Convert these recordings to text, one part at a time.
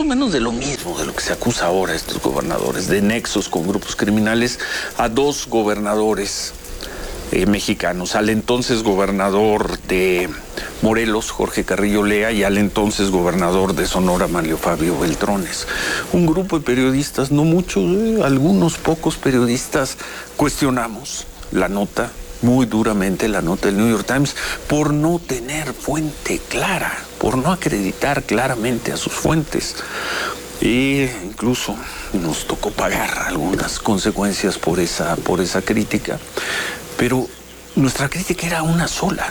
menos de lo mismo, de lo que se acusa ahora a estos gobernadores, de nexos con grupos criminales, a dos gobernadores mexicanos, al entonces gobernador de Morelos, Jorge Carrillo Lea, y al entonces gobernador de Sonora, Manlio Fabio Beltrones. Un grupo de periodistas, no muchos, algunos pocos periodistas, cuestionamos la nota, muy duramente la nota del New York Times, por no tener fuente clara, por no acreditar claramente a sus fuentes. E incluso nos tocó pagar algunas consecuencias por esa crítica. Pero nuestra crítica era una sola.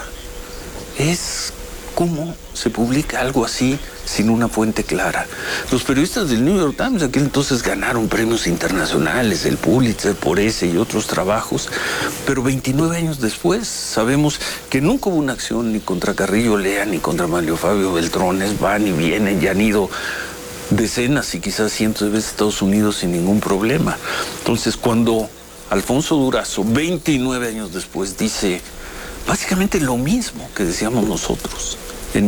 Es cómo se publica algo así sin una fuente clara. Los periodistas del New York Times aquel entonces ganaron premios internacionales, el Pulitzer por ese y otros trabajos, pero 29 años después sabemos que nunca hubo una acción ni contra Carrillo Lea ni contra Manlio Fabio Beltrones. Van y vienen, ya han ido decenas y quizás cientos de veces a Estados Unidos sin ningún problema. Entonces, cuando Alfonso Durazo, 29 años después, dice básicamente lo mismo que decíamos nosotros en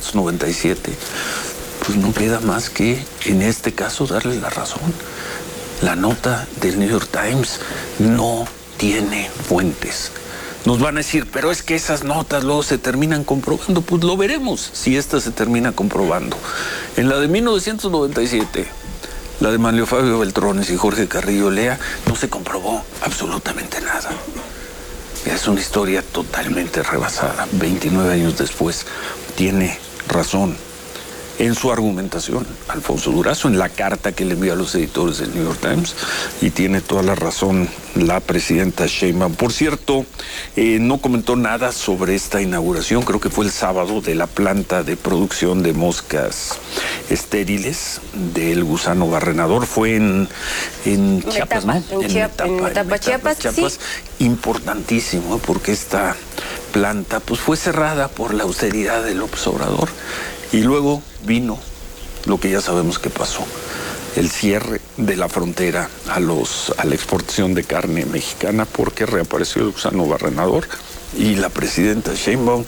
1997, pues no queda más que, en este caso, darle la razón. La nota del New York Times no tiene fuentes. Nos van a decir, pero es que esas notas luego se terminan comprobando. Pues lo veremos si esta se termina comprobando. En la de 1997... la de Manlio Fabio Beltrones y Jorge Carrillo Lea, no se comprobó absolutamente nada. Es una historia totalmente rebasada. 29 años después, tiene razón en su argumentación Alfonso Durazo, en la carta que le envió a los editores del New York Times, y tiene toda la razón la presidenta Sheinbaum. Por cierto, no comentó nada sobre esta inauguración, creo que fue el sábado, de la planta de producción de moscas estériles del gusano barrenador. Fue en Chiapas, ¿no? En Metapa, Chiapas, sí. Importantísimo, porque esta planta pues fue cerrada por la austeridad de López Obrador. Y luego vino lo que ya sabemos que pasó, el cierre de la frontera a la exportación de carne mexicana, porque reapareció el gusano barrenador y la presidenta Sheinbaum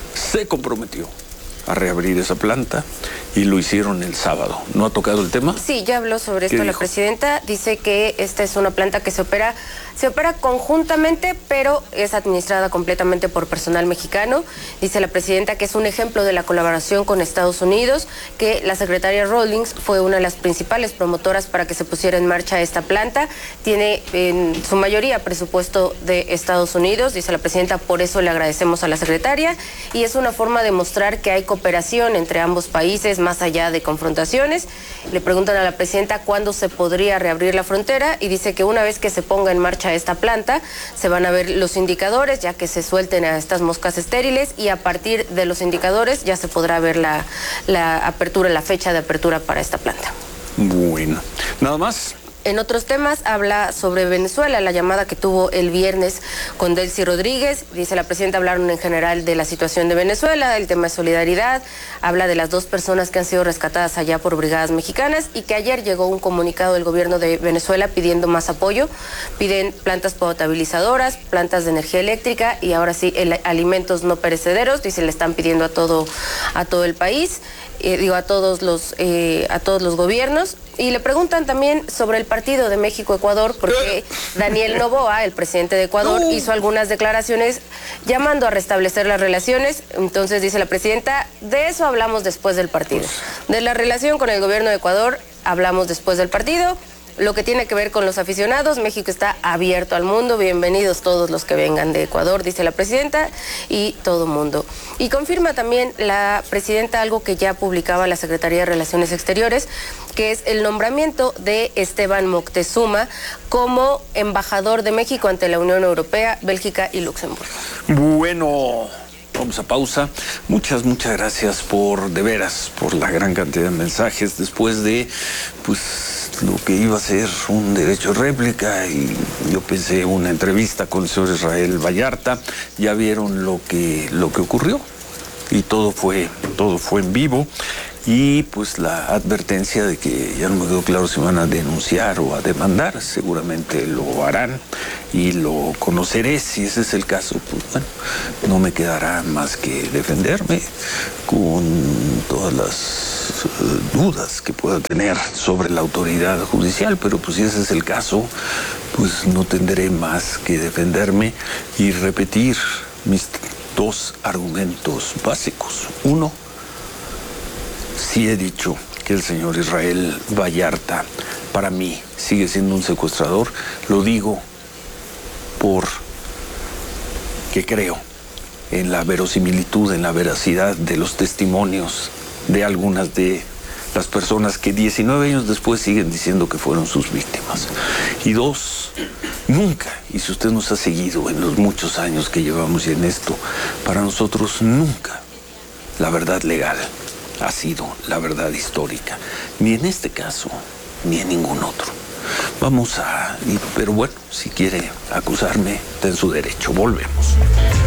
se comprometió a reabrir esa planta y lo hicieron el sábado. ¿No ha tocado el tema? Sí, ya habló sobre esto la presidenta. Dice que esta es una planta que se opera conjuntamente, pero es administrada completamente por personal mexicano. Dice la presidenta que es un ejemplo de la colaboración con Estados Unidos, que la secretaria Rawlings fue una de las principales promotoras para que se pusiera en marcha esta planta. Tiene en su mayoría presupuesto de Estados Unidos, dice la presidenta, por eso le agradecemos a la secretaria, y es una forma de mostrar que hay cooperación entre ambos países, más allá de confrontaciones. Le preguntan a la presidenta cuándo se podría reabrir la frontera, y dice que una vez que se ponga en marcha esta planta, se van a ver los indicadores, ya que se suelten a estas moscas estériles, y a partir de los indicadores ya se podrá ver la apertura, la fecha de apertura para esta planta. Bueno, nada más. En otros temas, habla sobre Venezuela, la llamada que tuvo el viernes con Delcy Rodríguez. Dice la presidenta, hablaron en general de la situación de Venezuela, el tema de solidaridad, habla de las 2 personas que han sido rescatadas allá por brigadas mexicanas, y que ayer llegó un comunicado del gobierno de Venezuela pidiendo más apoyo. Piden plantas potabilizadoras, plantas de energía eléctrica y ahora sí alimentos no perecederos. Dice, le están pidiendo a todo el país, a todos los gobiernos. Y le preguntan también sobre el partido de México-Ecuador, porque Daniel Noboa, el presidente de Ecuador, hizo algunas declaraciones llamando a restablecer las relaciones. Entonces dice la presidenta, de eso hablamos después del partido. De la relación con el gobierno de Ecuador hablamos después del partido. Lo que tiene que ver con los aficionados, México está abierto al mundo, bienvenidos todos los que vengan de Ecuador, dice la presidenta, y todo mundo. Y confirma también la presidenta algo que ya publicaba la Secretaría de Relaciones Exteriores, que es el nombramiento de Esteban Moctezuma como embajador de México ante la Unión Europea, Bélgica y Luxemburgo. Bueno, vamos a pausa. Muchas gracias de veras, por la gran cantidad de mensajes después de, lo que iba a ser un derecho de réplica, y yo pensé una entrevista con el señor Israel Vallarta. Ya vieron lo que ocurrió, y todo fue en vivo. y pues la advertencia de que ya no me quedó claro si van a denunciar o a demandar. Seguramente lo harán y lo conoceré. Si ese es el caso, pues bueno, no me quedará más que defenderme con todas las dudas que pueda tener sobre la autoridad judicial, pero pues si ese es el caso, pues no tendré más que defenderme y repetir mis dos argumentos básicos. Uno, sí he dicho que el señor Israel Vallarta para mí sigue siendo un secuestrador. Lo digo porque creo en la verosimilitud, en la veracidad de los testimonios de algunas de las personas que 19 años después siguen diciendo que fueron sus víctimas. Y dos, nunca, y si usted nos ha seguido en los muchos años que llevamos en esto, para nosotros nunca la verdad legal ha sido la verdad histórica, ni en este caso, ni en ningún otro. Pero bueno, si quiere acusarme, está en su derecho. Volvemos.